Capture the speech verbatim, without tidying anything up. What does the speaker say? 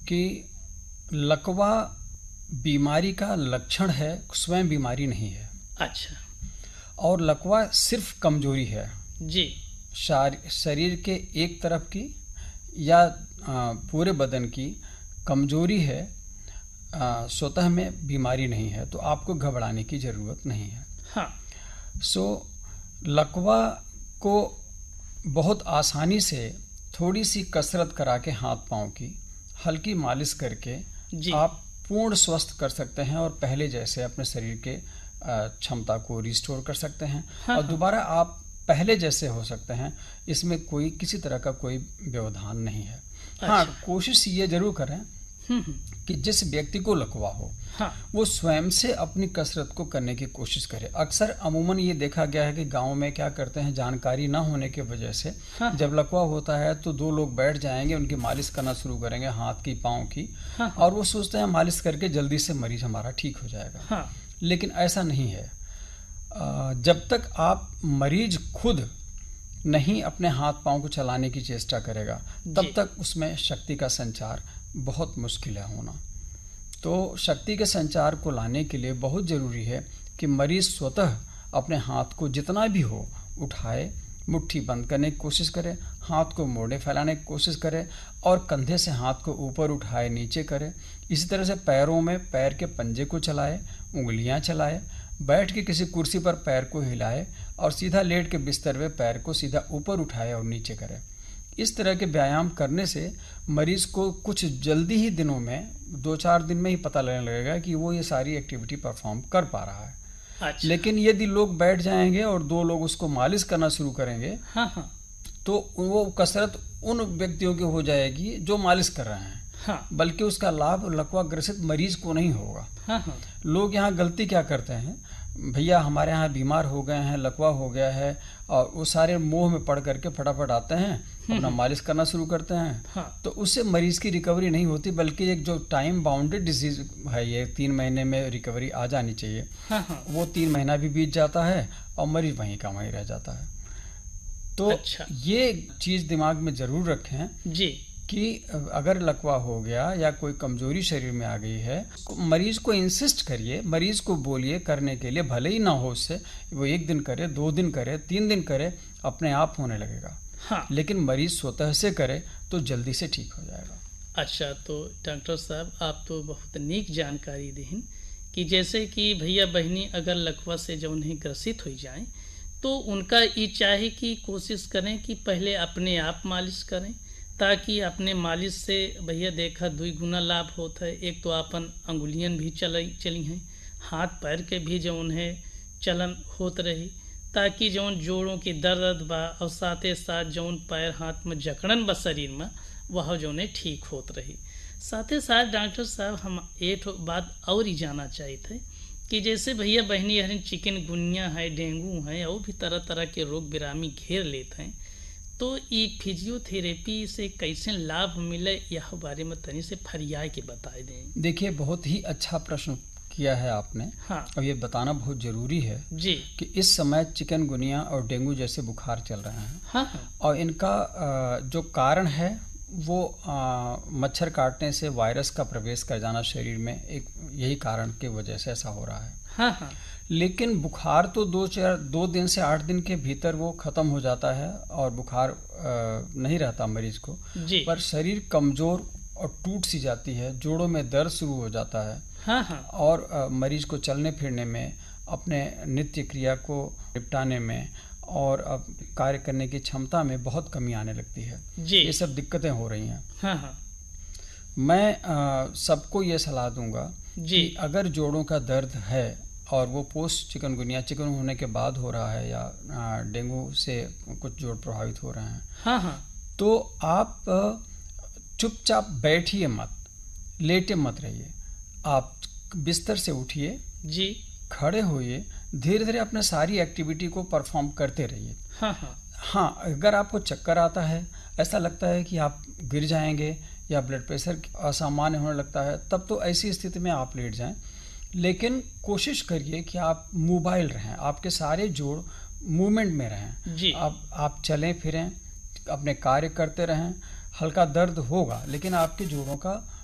कि लकवा बीमारी का लक्षण है, स्वयं बीमारी नहीं है। अच्छा। और लकवा सिर्फ कमजोरी है जी। शरीर के एक तरफ की या पूरे बदन की कमजोरी है, स्वतः में बीमारी नहीं है, तो आपको घबराने की जरूरत नहीं है। हाँ। सो लकवा को बहुत आसानी से थोड़ी सी कसरत करा के हाथ पांव की हल्की मालिश करके आप पूर्ण स्वस्थ कर सकते हैं और पहले जैसे अपने शरीर के क्षमता को रिस्टोर कर सकते हैं। हाँ, और दोबारा आप पहले जैसे हो सकते हैं। इसमें कोई किसी तरह का कोई व्यवधान नहीं है। अच्छा। हाँ, कोशिश ये जरूर करें कि जिस व्यक्ति को लकवा हो, हाँ, वो स्वयं से अपनी कसरत को करने की कोशिश करे। अक्सर अमूमन ये देखा गया है कि गांव में क्या करते हैं, जानकारी ना होने की वजह से, हाँ, जब लकवा होता है तो दो लोग बैठ जाएंगे, उनकी मालिश करना शुरू करेंगे हाथ की पांव की, हाँ, और वो सोचते हैं मालिश करके जल्दी से मरीज हमारा ठीक हो जाएगा। हाँ, लेकिन ऐसा नहीं है। जब तक आप मरीज खुद नहीं अपने हाथ पांव को चलाने की चेष्टा करेगा तब तक उसमें शक्ति का संचार बहुत मुश्किल है होना। तो शक्ति के संचार को लाने के लिए बहुत जरूरी है कि मरीज स्वतः अपने हाथ को जितना भी हो उठाए, मुट्ठी बंद करने की कोशिश करे, हाथ को मोड़े फैलाने की कोशिश करे और कंधे से हाथ को ऊपर उठाए नीचे करे। इसी तरह से पैरों में पैर के पंजे को चलाए, उंगलियां चलाए, बैठ के किसी कुर्सी पर पैर को हिलाए और सीधा लेट के बिस्तर में पैर को सीधा ऊपर उठाए और नीचे करे। इस तरह के व्यायाम करने से मरीज को कुछ जल्दी ही दिनों में, दो चार दिन में ही पता लगने लगेगा कि वो ये सारी एक्टिविटी परफॉर्म कर पा रहा है। अच्छा। लेकिन यदि लोग बैठ जाएंगे और दो लोग उसको मालिश करना शुरू करेंगे, हाँ हाँ, तो वो कसरत उन व्यक्तियों की हो जाएगी जो मालिश कर रहे हैं, हाँ, बल्कि उसका लाभ लकवा ग्रसित मरीज को नहीं होगा। हाँ हाँ। लोग यहाँ गलती क्या करते हैं, भैया हमारे यहाँ बीमार हो गए हैं, लकवा हो गया है, और वो सारे मोह में पड़ करके फटाफट आते हैं, अपना मालिश करना शुरू करते हैं। हाँ। तो उससे मरीज की रिकवरी नहीं होती, बल्कि एक जो टाइम बाउंडेड डिजीज है, ये तीन महीने में रिकवरी आ जानी चाहिए। हाँ हाँ। वो तीन महीना भी बीत जाता है और मरीज वहीं का वहीं रह जाता है। तो अच्छा। ये चीज दिमाग में जरूर रखें जी कि अगर लकवा हो गया या कोई कमजोरी शरीर में आ गई है, मरीज को इंसिस्ट करिए, मरीज को बोलिए करने के लिए, भले ही ना हो उससे, वो एक दिन करे, दो दिन करे, तीन दिन करे, अपने आप होने लगेगा। हाँ। लेकिन मरीज स्वतः से करे तो जल्दी से ठीक हो जाएगा। अच्छा, तो डॉक्टर साहब आप तो बहुत नीक जानकारी दें कि जैसे कि भैया बहनी अगर लकवा से जो उन्हें ग्रसित हो जाए तो उनका ये चाहे कि कोशिश करें कि पहले अपने आप मालिश करें, ताकि अपने मालिश से भैया देखा दुई गुना लाभ होता है। एक तो अपन अंगुलियन भी चलाई चली हैं, हाथ पैर के भी जो उन्हें चलन होत रही, ताकि जौन जोड़ों की दर्द बा और साथे साथ जौन पैर हाथ में जकड़न बा शरीर में वह जौन ठीक होत रही। साथे साथ डॉक्टर साहब हम एक बात और ही जाना चाहते कि जैसे भैया बहनी हरिन चिकनगुनिया है, डेंगू है और भी तरह तरह के रोग बिरामी घेर लेते हैं, तो ये फिजियोथेरेपी से कैसे लाभ मिले यह बारे में तनी से फरियाय के बता दें। देखिए, बहुत ही अच्छा प्रश्न किया है आपने। हाँ। और ये बताना बहुत जरूरी है जी कि इस समय चिकनगुनिया और डेंगू जैसे बुखार चल रहे हैं। हाँ। और इनका जो कारण है वो मच्छर काटने से वायरस का प्रवेश कर जाना शरीर में, एक यही कारण की वजह से ऐसा हो रहा है। हाँ हाँ। लेकिन बुखार तो दो चार दो दिन से आठ दिन के भीतर वो खत्म हो जाता है और बुखार नहीं रहता मरीज को जी। पर शरीर कमजोर और टूट सी जाती है, जोड़ों में दर्द शुरू हो जाता है। हाँ हाँ। और मरीज को चलने फिरने में, अपने नित्य क्रिया को निपटाने में और अब कार्य करने की क्षमता में बहुत कमी आने लगती है जी। ये सब दिक्कतें हो रही हैं। हाँ हाँ। मैं सबको ये सलाह दूंगा जी कि अगर जोड़ों का दर्द है और वो पोस्ट चिकनगुनिया चिकन होने के बाद हो रहा है या डेंगू से कुछ जोड़ प्रभावित हो रहे हैं, हाँ हाँ, तो आप चुपचाप बैठिए मत, लेटे मत रहिए, आप बिस्तर से उठिए जी, खड़े होइए, धीरे धीरे अपने सारी एक्टिविटी को परफॉर्म करते रहिए। हाँ हाँ। हाँ, अगर आपको चक्कर आता है, ऐसा लगता है कि आप गिर जाएंगे या ब्लड प्रेशर असामान्य होने लगता है, तब तो ऐसी स्थिति में आप लेट जाएं। लेकिन कोशिश करिए कि आप मोबाइल रहें, आपके सारे जोड़ मूवमेंट में रहें जी। आप आप चलें फिरें, अपने कार्य करते रहें। हल्का दर्द होगा लेकिन आपके जोड़ों का